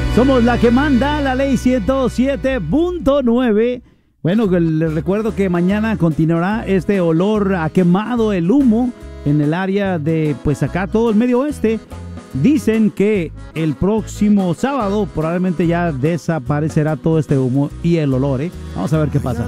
Somos la que manda, la ley 107.9. Bueno, les recuerdo que mañana continuará este olor a quemado, el humo, en el área de, pues acá, todo el medio oeste. Dicen que el próximo sábado probablemente ya desaparecerá todo este humo y el olor, ¿eh? Vamos a ver qué pasa.